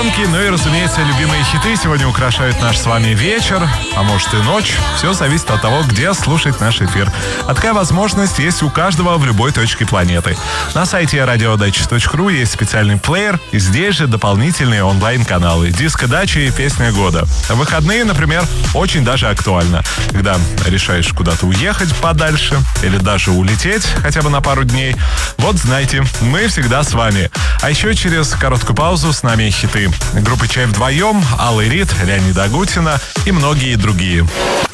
колонки, ну и, разумеется, любимые хиты сегодня украшают наш с вами вечер, а может и ночь. Все зависит от того, где слушать наш эфир. А такая возможность есть у каждого в любой точке планеты. На сайте radiodacha.ru есть специальный плеер, и здесь же дополнительные онлайн-каналы «Диско-дача» и «Песня года». В выходные, например, очень даже актуально, когда решаешь куда-то уехать подальше или даже улететь хотя бы на пару дней. Вот знайте, мы всегда с вами. А еще через короткую паузу с нами хиты группы «Чай вдвоем», Аллы Рид, Леонида Агутина и многие другие.